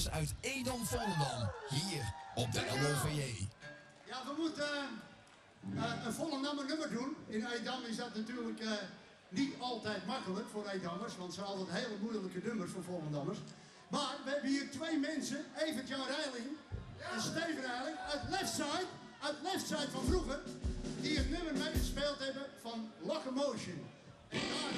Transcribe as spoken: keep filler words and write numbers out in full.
Vollendammers uit Edam-Volendam. Hier op de L O V J. Ja, we moeten uh, uh, een Volendammer nummer doen. In Edam is dat natuurlijk uh, niet altijd makkelijk voor Edammers, want ze zijn altijd hele moeilijke nummers voor Volendammers. Maar we hebben hier twee mensen, Evert-Jan Reiling en Steven Reiling, uit Leftside, uit Leftside van vroeger, die het nummer meegespeeld hebben van Locomotion. En daar